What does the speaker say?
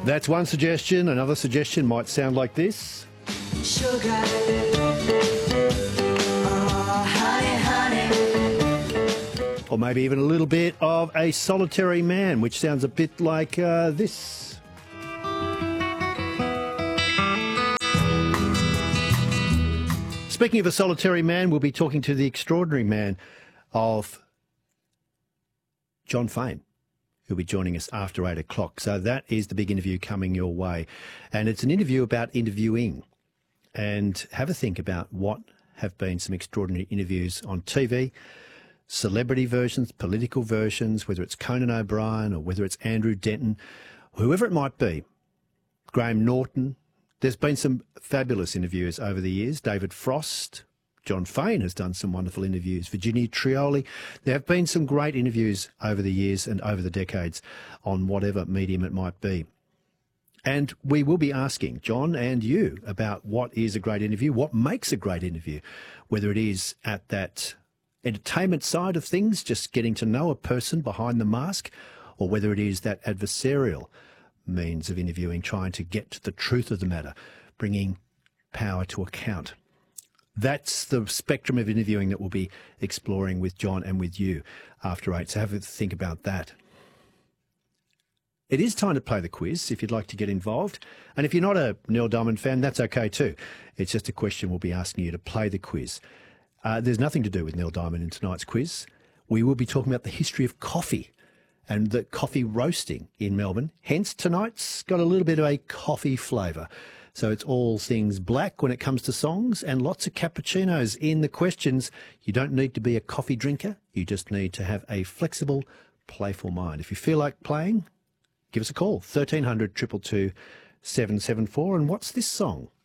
That's one suggestion. Another suggestion might sound like this. Sugar. Oh, honey, honey. Or maybe even a little bit of A Solitary Man, which sounds a bit like this. Speaking of A Solitary Man, we'll be talking to the extraordinary man of Jon Faine, who'll be joining us after 8 o'clock. So that is the big interview coming your way. And it's an interview about interviewing. And have a think about what have been some extraordinary interviews on TV, celebrity versions, political versions, whether it's Conan O'Brien or whether it's Andrew Denton, whoever it might be, Graham Norton. There's been some fabulous interviews over the years. David Frost, Jon Faine has done some wonderful interviews. Virginia Trioli. There have been some great interviews over the years and over the decades on whatever medium it might be. And we will be asking John and you about what is a great interview, what makes a great interview, whether it is at that entertainment side of things, just getting to know a person behind the mask, or whether it is that adversarial means of interviewing, trying to get to the truth of the matter, bringing power to account. That's the spectrum of interviewing that we'll be exploring with John and with you after 8. So have a think about that. It is time to play the quiz if you'd like to get involved. And if you're not a Neil Diamond fan, that's okay too. It's just a question we'll be asking you to play the quiz. There's nothing to do with Neil Diamond in tonight's quiz. We will be talking about the history of coffee and the coffee roasting in Melbourne. Hence, tonight's got a little bit of a coffee flavour. So it's all things black when it comes to songs and lots of cappuccinos in the questions. You don't need to be a coffee drinker. You just need to have a flexible, playful mind. If you feel like playing, give us a call, 1300 222 774. And what's this song?